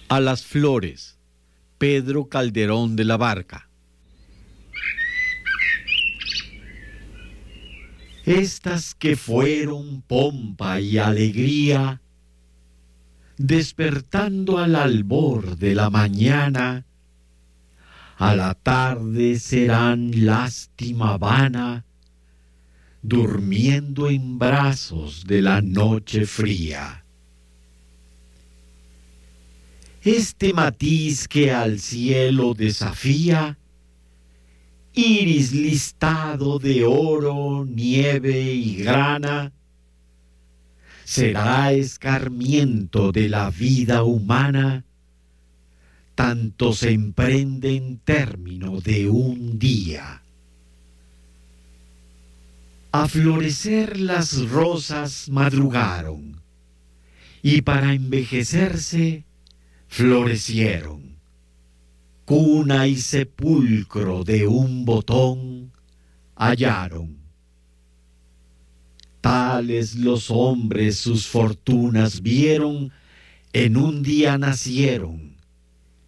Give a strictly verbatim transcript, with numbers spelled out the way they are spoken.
A las flores, Pedro Calderón de la Barca. Estas que fueron pompa y alegría, despertando al albor de la mañana, a la tarde serán lástima vana, durmiendo en brazos de la noche fría. Este matiz que al cielo desafía, iris listado de oro, nieve y grana, será escarmiento de la vida humana, tanto se emprende en término de un día. A florecer las rosas madrugaron, y para envejecerse florecieron. Cuna y sepulcro de un botón hallaron. Tales los hombres sus fortunas vieron, en un día nacieron,